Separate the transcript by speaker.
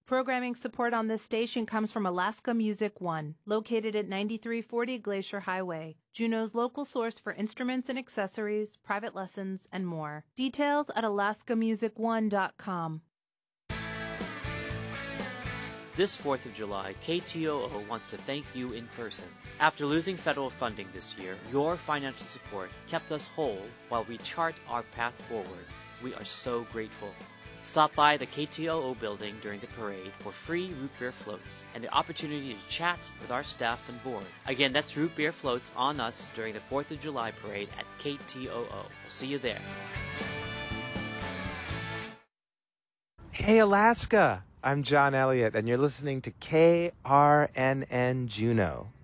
Speaker 1: Programming support on this station comes from Alaska Music One, located at 9340 Glacier Highway, Juneau's local source for instruments and accessories, private lessons, and more. Details at alaskamusicone.com.
Speaker 2: This 4th of July, KTOO wants to thank you in person. After losing federal funding this year, your financial support kept us whole while we chart our path forward. We are so grateful. Stop by the KTOO building during the parade for free root beer floats and the opportunity to chat with our staff and board. Again, that's root beer floats on us during the 4th of July parade at KTOO. We'll see you there.
Speaker 3: Hey, Alaska! I'm John Elliott, and you're listening to KRNN Juneau.